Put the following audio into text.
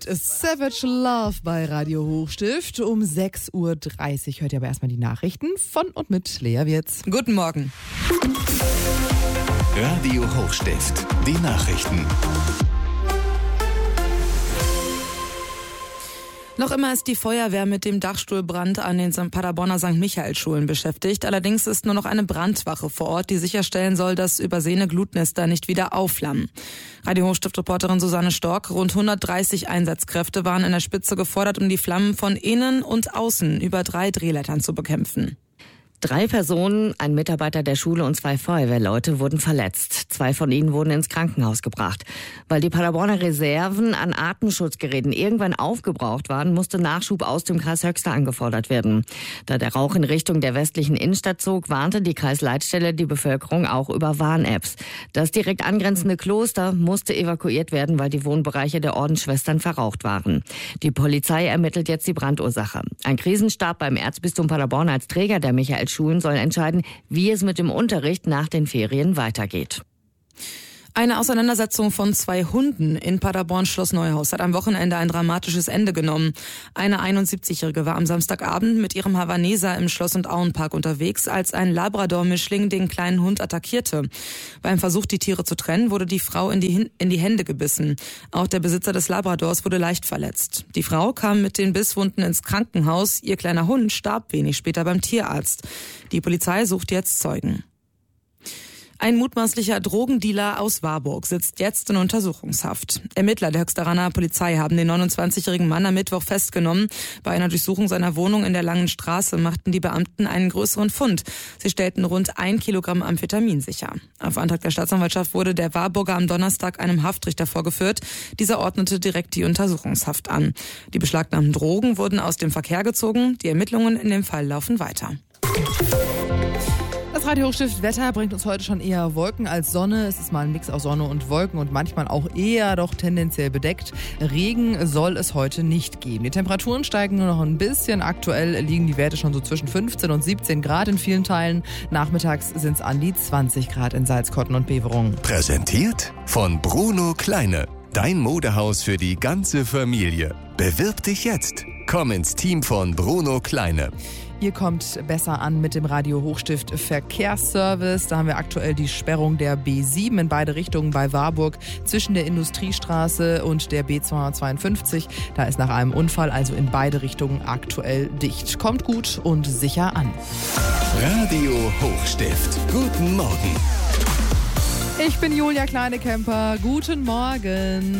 Savage Love bei Radio Hochstift um 6.30 Uhr. Hört ihr aber erstmal die Nachrichten von und mit Lea Wirz. Guten Morgen. Radio Hochstift, die Nachrichten. Noch immer ist die Feuerwehr mit dem Dachstuhlbrand an den Paderborner St. Michael-Schulen beschäftigt. Allerdings ist nur noch eine Brandwache vor Ort, die sicherstellen soll, dass übersehene Glutnester nicht wieder aufflammen. Radio Hochstift-Reporterin Susanne Stork, rund 130 Einsatzkräfte waren in der Spitze gefordert, um die Flammen von innen und außen über 3 Drehleitern zu bekämpfen. 3 Personen, ein Mitarbeiter der Schule und 2 Feuerwehrleute wurden verletzt. 2 von ihnen wurden ins Krankenhaus gebracht. Weil die Paderborner Reserven an Atemschutzgeräten irgendwann aufgebraucht waren, musste Nachschub aus dem Kreis Höxter angefordert werden. Da der Rauch in Richtung der westlichen Innenstadt zog, warnte die Kreisleitstelle die Bevölkerung auch über Warn-Apps. Das direkt angrenzende Kloster musste evakuiert werden, weil die Wohnbereiche der Ordensschwestern verraucht waren. Die Polizei ermittelt jetzt die Brandursache. Ein Krisenstab beim Erzbistum Paderborn als Träger der Michael-Schulen soll entscheiden, wie es mit dem Unterricht nach den Ferien weitergeht. Eine Auseinandersetzung von 2 Hunden in Paderborn-Schloss Neuhaus hat am Wochenende ein dramatisches Ende genommen. Eine 71-Jährige war am Samstagabend mit ihrem Havaneser im Schloss- und Auenpark unterwegs, als ein Labrador-Mischling den kleinen Hund attackierte. Beim Versuch, die Tiere zu trennen, wurde die Frau in die Hände gebissen. Auch der Besitzer des Labradors wurde leicht verletzt. Die Frau kam mit den Bisswunden ins Krankenhaus. Ihr kleiner Hund starb wenig später beim Tierarzt. Die Polizei sucht jetzt Zeugen. Ein mutmaßlicher Drogendealer aus Warburg sitzt jetzt in Untersuchungshaft. Ermittler der Höxteraner Polizei haben den 29-jährigen Mann am Mittwoch festgenommen. Bei einer Durchsuchung seiner Wohnung in der Langen Straße machten die Beamten einen größeren Fund. Sie stellten rund 1 Kilogramm Amphetamin sicher. Auf Antrag der Staatsanwaltschaft wurde der Warburger am Donnerstag einem Haftrichter vorgeführt. Dieser ordnete direkt die Untersuchungshaft an. Die beschlagnahmten Drogen wurden aus dem Verkehr gezogen. Die Ermittlungen in dem Fall laufen weiter. Das Radio Hochstift Wetter bringt uns heute schon eher Wolken als Sonne. Es ist mal ein Mix aus Sonne und Wolken und manchmal auch eher doch tendenziell bedeckt. Regen soll es heute nicht geben. Die Temperaturen steigen nur noch ein bisschen. Aktuell liegen die Werte schon so zwischen 15 und 17 Grad in vielen Teilen. Nachmittags sind es an die 20 Grad in Salzkotten und Beverungen. Präsentiert von Bruno Kleine. Dein Modehaus für die ganze Familie. Bewirb dich jetzt. Komm ins Team von Bruno Kleine. Ihr kommt besser an mit dem Radio Hochstift Verkehrsservice. Da haben wir aktuell die Sperrung der B7 in beide Richtungen bei Warburg zwischen der Industriestraße und der B252. Da ist nach einem Unfall also in beide Richtungen aktuell dicht. Kommt gut und sicher an. Radio Hochstift. Guten Morgen. Ich bin Julia Kleinekemper. Guten Morgen.